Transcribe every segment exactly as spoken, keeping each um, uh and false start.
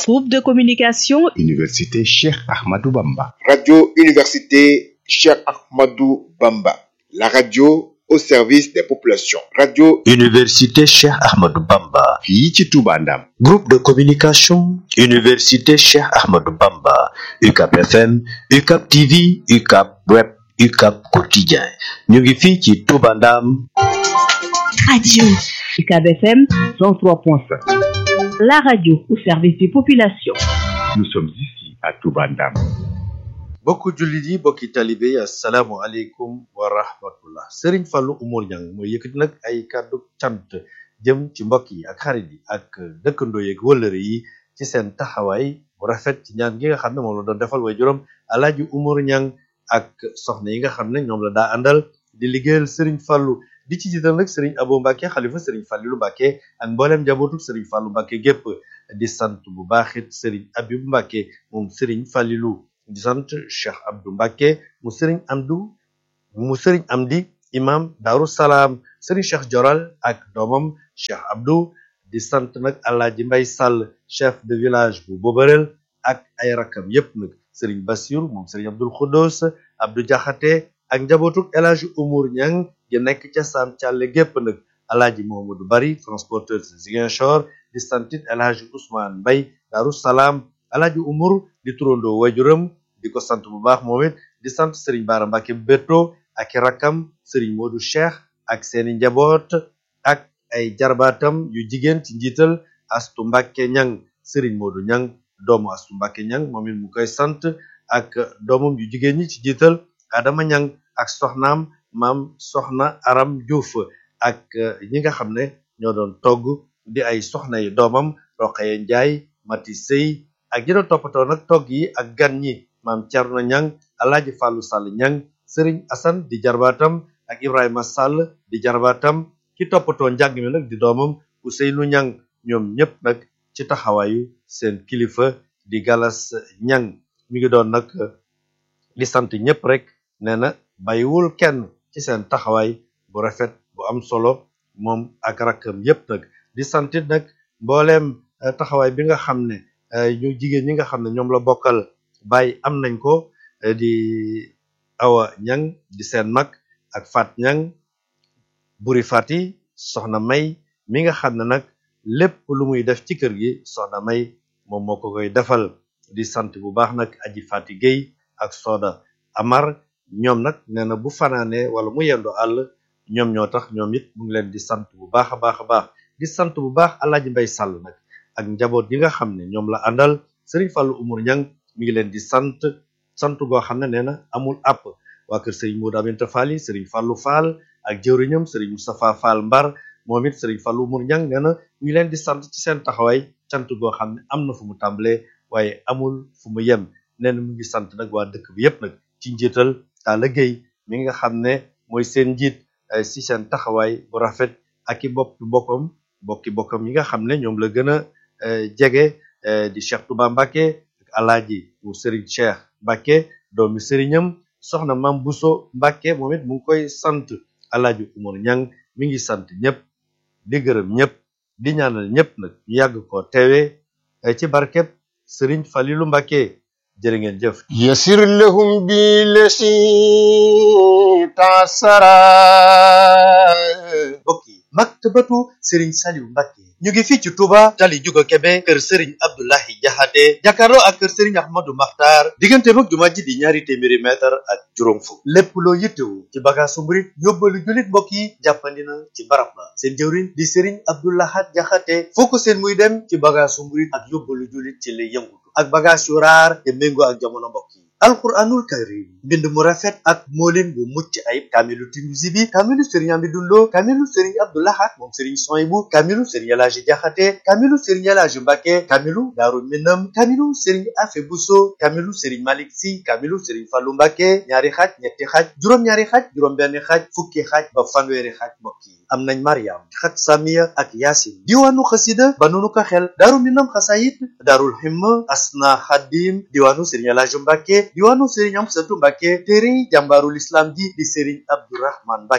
Groupe de communication Université Cheikh Ahmadou Bamba. Radio Université Cheikh Ahmadou Bamba. La radio au service des populations. Radio Université Cheikh Ahmadou Bamba. fii ci Touba Ndam. Groupe de communication Université Cheikh Ahmadou Bamba. U C A P F M, U C A P T V, U C A P Web, U C A P Quotidien. ñu ngi fii ci Touba Ndam. Radio U C A B F M cent trois point cinq. La radio au service des populations. Nous sommes ici à Touba Ndam. bokku jullit yi bokki talibe yi assalaamu aleykum wa rahmatullah. Serigne Fallou Oumar Niang mooy yëkkati nag ay kàddu cant jëm ci mbokk yi ak xarit yi ak dëkkandoo yeeg wëllëre yi ci seen taxawaay bu rafet ci ñaan gi nga xam ne moom la doon defal way juróom Alaaji Oumar Niang ak soxna yi nga xam ne ñoom la daa àndal di liggéeyal Serigne Fallou di ci jiital nag Serigne Abo Mbacke xalifa Serigne Fallilou Mbacke ak mboolem njabootu Serigne Fallou Mbacke gépp di sant bu baaxit Serigne Abibou Mbacke moom Serigne Fallilou di sant Cheikh Abdou Mbacke mu Serigne Amdou mu Serigne Amdi imam Daaru Salaam Serigne Cheikh Joral ak doomam Cheikh Abdou di sant nag Alaaji Mbay Sall chef de village bu Bobarel ak ay rakam yépp nag Serigne Bassirou moom Serigne Abdoul Khoudous Abdou Diakhaté ak njabootuk El Hadji Oumar Niang gi nekk ca Sam Thialé gépp nag Alaaji Mohamadou Bari transporteur Ziguinchor di santit El Hadji Ousmane Mbay Daaru Salaam Alaaji Oumar di turandoo wajuram di ko sant bu baax moom it di sant Serigne Bara Mbacke Beto ak i rakkam Serigne Modou Cheikh ak seeni njaboot ak ay jarbaatam yu jigéen ci njiital Astu Mbacke Niang Serigne Modou Niang doomu Astu Mbacke Niang moom it mu koy sant ak doomam yu jigéen ñi ci njiital Adama Niang ak soxnaam maam soxna Aram Diouf ak ñi nga xam ne ñoo doon togg di ay soxna yi doomam Roqaye Njaay Mati Sey ak ñi doon toppatoo nag togg yi ak gan ñi maam Thierno Niang Alaaji Fallou Sall Niang Serigne Assane di jarbaatam ak Ibrahima Sall di jarbaatam ki toppatoo njàng mi nag di doomam Ousseynou Niang ñoom ñëpp nag ci taxawaayu seen kilifa di Galas Niang mi ngi doon nag di sant ñëpp rek nee na bàyyiwul kenn ci seen taxawaay bu rafet bu am solo moom ak rakkam yëpp nag di santit nag mbooleem taxawaay bi nga xam ne ñu jigéen ñi nga xam ne ñoom la bokkal baay am nañ ko di Awa Niang di seen mag ak Fat Niang Buri Fati soxna May mi nga xam ne nag lépp lu muy def ci kër gi soxna May moom moo ko koy defal di sant bu baax nag Aji Fati Gueye ak Soda Amar ñoom nag nee na bu fanaanee wala mu yendoo àll ñoom ñoo tax ñoom it mu ngi leen di sant bu baax a baax a baax di sant bu baax Alaaji Mbay Sàll nag ak njaboot yi nga xam ne ñoom la àndal Serigne Fallou Oumar Niang mi ngi leen di sant sant goo xam ne nee na amul àpp waa kër Serigne Modou Aminta Fall yi Serigne Fallou Fall ak jëwriñam Serigne Moustapha Fall Mbar moom it Serigne Fallou Oumar Niang nee na mi ngi leen di sant ci seen taxawaay sant goo xam ne am na fu mu tàmbalee waaye amul fu mu yem nee na mu ngi sant nag waa dëkk bi yépp nag ci njiital Talla Gueye mi nga xam ne mooy seen njiit si seen taxawaay bu rafet ak i bopp bokkam bokki bokkam yi nga xam ne ñoom la gën a jege di Cheikh Touba Mbacke ak Alaaji mu Serigne Cheikh Mbacke doomi Serignam soxna Mam Bousso Mbacke moom it mu ngi koy sant Alaaji Oumar Niang mi ngi sant ñëpp di gërëm ñëpp di ñaanal ñëpp nag ñu yàgg ko teewee ci barkeb Serigne Falilou Mbacke jërë ngeen jëf. yasir lahum bi lesi tasara mbokk yi maktabatu Serigne Saliou Mbacke ñu ngi fii ci Touba tali Juga Kebe kër Serigne Abdoulahi Jaxate jàkkaarloo ak kër Serigne Ahmadou Makhtar diggante mag jumaa ji di ñaari téeméeri mètre ak juróom fukk lépp loo yittewu ci bagaasu murit yóbbalu jullit mbokk yi jàppandi na ci barab la seen jëwriñ di Serigne Abdoulahat Jaxate foo ko seen muy dem ci bagaasu murit ak yóbbalu jullit ci lay yëngutu ak bagaas yu raar te méngoo ak jamono mbokk yi alquranul karim mbind mu rafet ak moolin bu mucc ayib kaamilu Tinusi bi kaamilu Serigne Amidou Lo kaamilu Serigne Abdou Lahad moom Serigne Soyibu kaamilu Serigne El Hadji Jaxate kaamilu Serigne El Hadji Mbacke kaamilu Daaru Minam kaamilu Serigne Afe Bousso kaamilu Serigne Malick Sy kaamilu Serigne Fallou Mbacke ñaari xaaj ñetti xaaj juróom-ñaari xaaj juróom-benn xaaj fukki xaaj ba fanweeri xaaj mbokk yi am nañ Mariam xat Samiya ak Yaasin diwaanu xasida ba nunu ko xel Daaru Minam xasayit Daarul Himma Asna Xadim diwaanu Serigne El Hadji Mbacke diwaanu Serigne Amsatu Mbacke téere jàmbaarul islam ji di Serigne Abdourahman Mbacke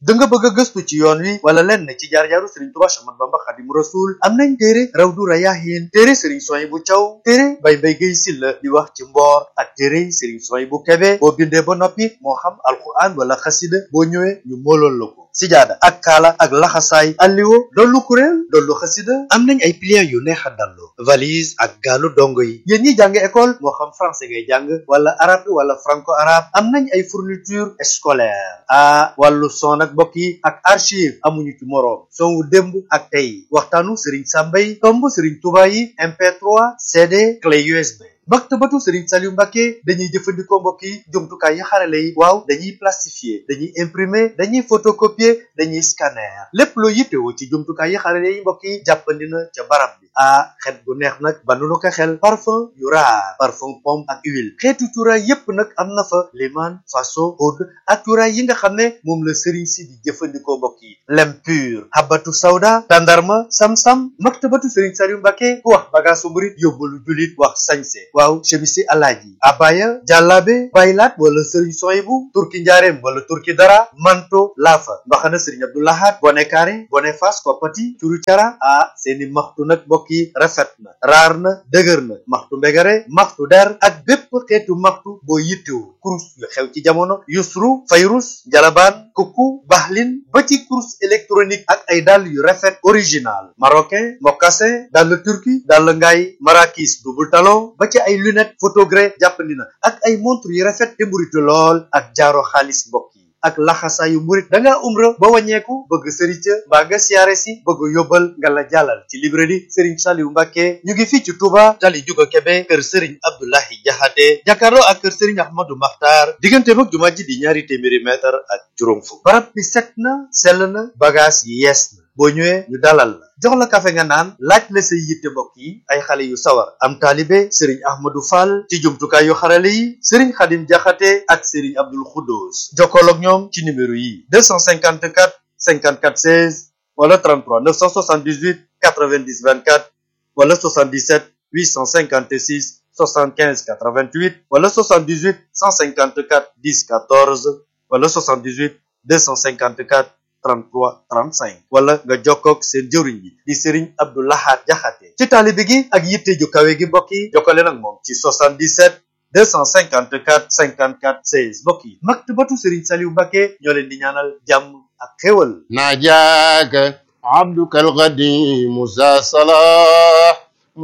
da nga bëgg a gëstu ci yoon wi wala lenn ci jaar-jaaru Serigne Touba Cheikh Ahmadou Bamba Khadimu Rasul am nañ téere Rawdu Rayaahin téere Serigne Souhaïbou Thiaw téere Baye Mbaye Guèye Sylla di wax ci mboor ak téere Serigne Souhaïbou Kébé boo bindee ba noppi moo xam alquran wala xasida boo ñëwee ñu moolool la ko sijaada ak kaala ak laxasaay alliwo dollu kuréel dollu xasida am nañ ay pliants yu neex a dallu valise ak gaalu dongo yi yéen ñi jàng école moo xam français ngay jàng wala arabe wala franco arabe am nañ ay fourniture scolaire ah wàllu son ak mbokk yi ak archive amuñu ci moroom son wu démb ak tey waxtaanu Serigne Samba yi tomb Serigne Touba yi M P trois C D clé U S B maktabatu Serigne Saliou Mbacké dañuy jëfandikoo mbokk yi jumtukaay yi xarale yi waaw dañuy plastifier dañuy imprimer dañuy photocopier dañuy scanner lépp loo yittewoo ci jumtukaay yi xarale yi mbokk yi jàppandi na ca barab bi ah xet bu neex nag banu ko xel parfum yu raar parfum pomme ak huile xeetu cuuraay yépp nag am na fa liman faso oud ak cuuraay yi nga xam ne moom la Serigne si di jëfandikoo mbokk yi lem pur habatu sawda tandarma sam-sam maktabatu Serigne Saliou Mbacké ku wax bagaasu murit yóbbalu julit wax sañse waaw chemisi alaaji abaya jàllaabe baylaat wala Serigne Souhaïbou turki njaareem wala turki dara manto laafa mbaxana Serigne Abdou Lahad bone kaare bone fas koppati curu cara ah seeni maxtu nag mbokk yi rafet na raar na dëgër na maxtu mbegare maxtu der ak bépp xeetu maxtu boo yittewu kurus yu xew ci jamono yusru fayrus jalabaan kuku baxlin ba ci kurus électronique ak ay dàll yu rafet original marocain mocassin dàll turki dàll ngaay marakis double talon ba ci ay lunette photogré jàppandi na ak ay montre yu rafet te mburitu lool ak jaaro xaalis mbokk yi ak laxasaayu murit da ngaa umra ba wàññeeku bëgg sëriñ ca mbaa nga siyaare si bëgg yóbbal nga la jàllal ci librairie Serigne Saliou Mbacké ñu ngi fii ci Touba tali juga Kébé kër Serigne Abdoulahi Jaxate jàkkaarloo ak kër Serigne Ahmadou Makhtar diggante mag jumaa ji di ñaari téeméeri mètre ak juróom fukk barab bi set na sell na bagage yi yees na boo ñëwee ñu dalal la jox la kafe nga naan laaj la say yitte mbokk yi ay xale yu sawar am taalibe Serigne Ahmadou Fall ci jumtukaay yu xarale yi Serigne Khadim Jaxate ak Serigne Abdoul Khoudous jokkool ak ñoom ci numéro yi deux cent cinquante-quatre cinquante-quatre seize wala trente-trois neuf cent soixante-dix-huit quatre-vingt-dix vingt-quatre wala soixante-dix-sept huit cent cinquante-six soixante-quinze quatre-vingt-huit wala soixante-dix-huit cent cinquante-quatre dix quatorze wala soixante-dix-huit deux cent cinquante-quatre trente-trois trente-cinq wala nga jokkoog seen jëwriñ bi di Serigne Abdou Lahad Jaxate ci taalibe gi ak yitte ju kawe gi mbokk yi jokkale nag moom ci soixante-dix-sept deux cent cinquante-quatre cinquante-quatre seize mbokk yi maktabatu Serigne Saliou Mbacké ñoo leen di ñaanal jàmm ak xéwal ناجاك عبدك القديم ذا صلاح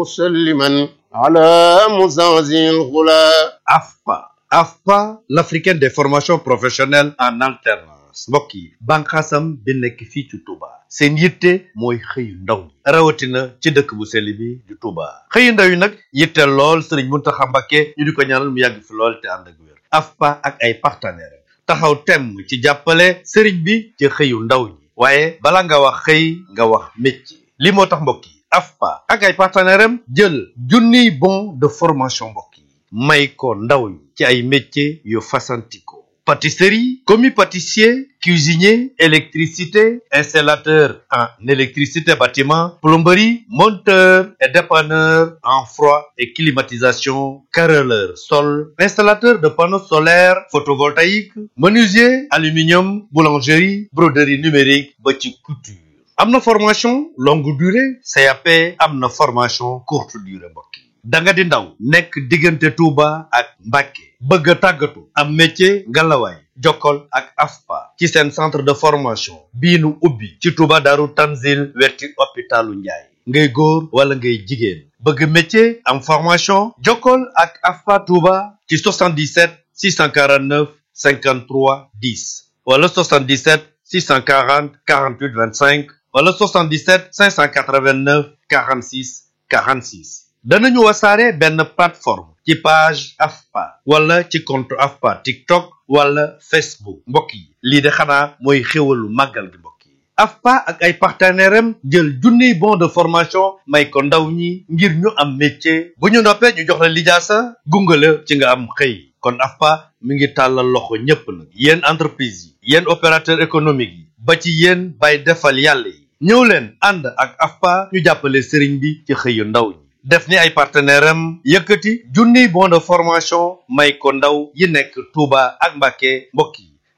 مسلما على مزازي الغلا A F P A A F P A l'africaine des formations professionnelles en alternance mbokk yi banqaasam bi nekk fii ci Touba seen yitte mooy xëyu ndaw ñi rawatina ci dëkk bu sell bi di Touba xëyu ndaw yi nag yitte lool Serigne Mountakha Mbacké ñu di ko ñaanal mu yàgg fi lool te ànd ak wér A F P A ak ay partenaires taxaw temm ci jàppale Serigne bi ci xëyu ndaw ñi waaye bala nga wax xëy nga wax métier li moo tax mbokk yi A F P A ak ay partenaires am jël junniy bon de formation mbokk yi may ko ndaw ñi ci ay métiers yu fasantikoo pâtisserie, commis pâtissier, cuisinier, électricité, installateur en électricité bâtiment, plomberie, monteur et dépanneur en froid et climatisation, carreleur sol, installateur de panneaux solaires photovoltaïques, menuisier, aluminium, boulangerie, broderie numérique, ba ci couture. am na formation longue durée C A P am na formation courte durée mbokk yi da nga di ndaw nekk diggante Touba ak Mbacké bëgg a tàggatu am métier ngalawaay jokkol ak A F P A ci seen centre de formation bii nu ubbi ci Touba Daaru Tanzil wetti hôpitalu Njaay ngay góor wala ngay jigéen bëgg métier am formation jokkol ak A F P A Touba ci soixante-dix-sept six cent quarante-neuf cinquante-trois dix wala soixante-dix-sept six cent quarante quarante-huit vingt-cinq wala soixante-dix-sept cinq cent quatre-vingt-neuf quarante-six quarante-six danañu wasaare benn plateforme ci page A F P A wala ci compte A F P A TikTok wala Facebook mbokk yi lii de xanaa mooy xéwalu màggal gi mbokk yi A F P A ak ay partenaires am jël junniy bon de formation may ko ndaw ñi ngir ñu am métier bu ñu noppee ñu jox la lijaasa gungale ci nga am xëy kon A F P A mi ngi tàllal loxo ñépp nag yéen entreprise yi yéen opérateur économique yi ba ci yéen bay defal yàlla yi ñëw leen ànd ak A F P A ñu jàppale sëriñ bi ci xëyu ndaw ñi def ni ay partenaires am yëkkati junniy bon de formation may ko ndaw yi nekk Touba ak Mbacké mbokk yi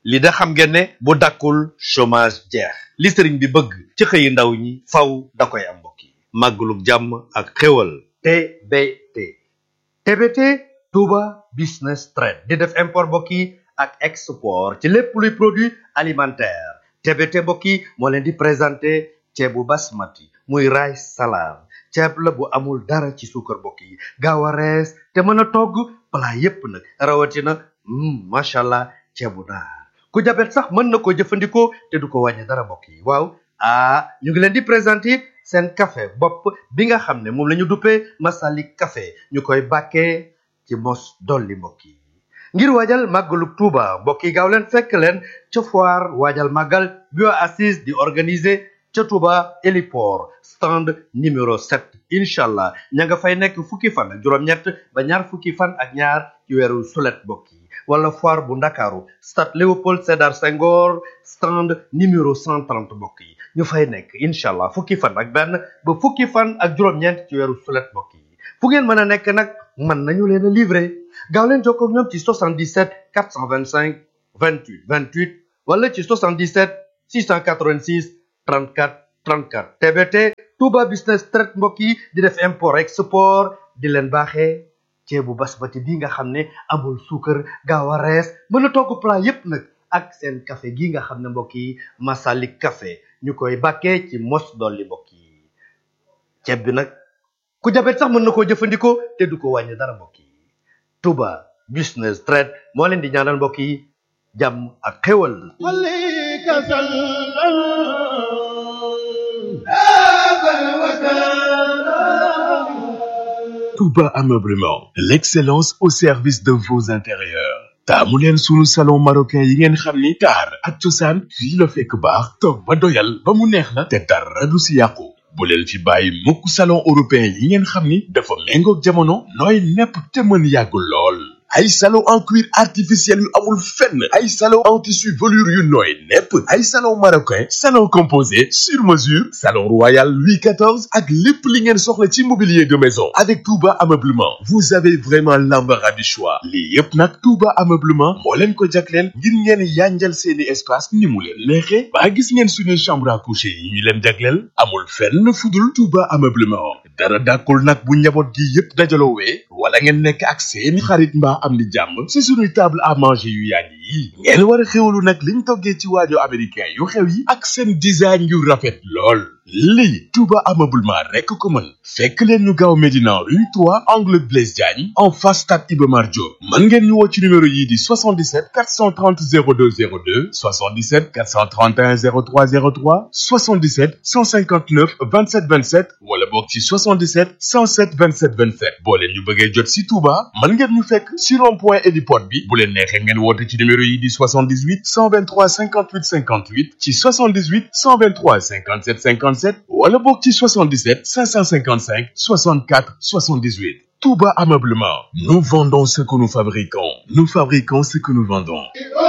li da xam ngeen ne bu dakkul chômage jeex li sëriñ bi bëgg ci xëyi ndaw ñi faw da koy am mbokk yi màggalug jàmm ak xéwal T B T T B T Touba Business Trade di def import mbokk yi ak export ci lépp luy produit alimentaire T B T mbokk yi moo leen di présenté ceebu basmati muy rice salade ceeb la bu amul dara ci suukar mbokk yi gaaw a rees te mën a togg plat yépp nag rawatina macha allah ceebu naar ku jabet sax mën na ko jëfandikoo te du ko wàññi dara mbokk yi waaw ah ñu ngi leen di présenté seen café bopp bi nga xam ne moom la ñu duppee Masalik café ñu koy bàkkee ci mos dolli mbokk yi ngir waajal màggalu Tuuba mbokk yi gaaw leen fekk leen ca foire waajal màggal bio assise di organiser ca Touba héliport stand numéro sept incha allah ña nga fay nekk fukki fan ak juróom-ñett ba ñaar fukki fan ak ñaar ci weeru sulet mbokk yi wala foire bu ndakaaru stade Léopold Sédar Senghor stand numéro cent trente mbokk yi ñu fay nekk incha allah fukki fan ak benn ba fukki fan ak juróom-ñeent ci weeru sulet mbokk yi fu ngeen mën a nekk nag mën nañu leen a livrer gaaw leen jokkoo ak ñoom ci soixante-dix-sept quatre cent vingt-cinq vingt-huit vingt-huit wala ci soixante-dix-sept six cent quatre-vingt-six trente-quatre trente-quatre T B T Touba Business Trade mbokk yi di def import export di leen baaxee ceebu basmati bi nga xam ne amul suukar gaaw a rees mën a togg plat yépp nag ak seen café gi nga xam ne mbokk yi Masalik café ñu koy bàkkee ci mos dolli mbokk yi ceeb bi nag ku jabet sax mën na koo jëfandikoo te du ko wàññi dara mbokk yi Touba Business Trade moo leen di ñaanal mbokk yi jàmm ak xéwal Touba Ameublement, l'excellence au service de vos intérieurs. taamu leen sunu salon marocain yi ngeen xam ni taar ak cosaan fii la fekk baax toog ba doyal ba mu neex la te dara du si yàqu bu leen fi bàyyi mukk salon européen yi ngeen xam ni dafa méngoog jamono nooy nepp te mën yàggul lool ay salon en cuir artificiel yu amul fenn ay salon en tissu velours yu nooy nepp ay salon marocain salon composé sur mesure salon royal Louis quatorze ak lépp li ngeen soxla ci mobilier de maison avec Touba Ameublement vous avez vraiment l'embarras du choix lii yépp nag Touba Ameublement moo leen ko jagleel ngir ngeen yanjal seeni espace ni mu leen neexee ba gis ngeen suñu chambre à coucher yi ñu leen jagleel amul fenn fudul Touba Ameublement dara dàkkul nag bu njaboot gi yépp dajaloowee wala ngeen nekk ak seeni xarit mbaa am di jàmm ci suñuy table à manger yu yàgg yi ngeen war a xewlu nag liñ toggee ci waajo américain yu xew yi ak seen design yu rafet lool lii Touba Ameublement rekk ko mën fekk leen ñu gaaw Médina rue trois angle Blaise Diagne en face stade Iba Mar Diop mën ngeen ñu woo ci numéro yii di soixante-dix-sept quatre cent trente zéro deux zéro deux soixante-dix-sept quatre cent trente et un zéro trois zéro trois soixante-dix-sept cent cinquante-neuf vingt-sept vingt-sept wala boog ci soixante-dix-sept cent sept vingt-sept vingt-sept boo leen ñu bëggee jot ci Touba mën ngeen ñu fekk ci rond-point héliport bi bu leen neexee ngeen woote ci numéro yii di soixante-dix-huit cent vingt-trois cinquante-huit cinquante-huit ci soixante-dix-huit cent vingt-trois cinquante-sept cinquante-sept wala boog ci soixante-dix-sept cinq cent cinquante-cinq soixante-quatre soixante-dix-huit Touba Ameublement nous vendons ce que nous fabriquons nous fabriquons ce que nous vendons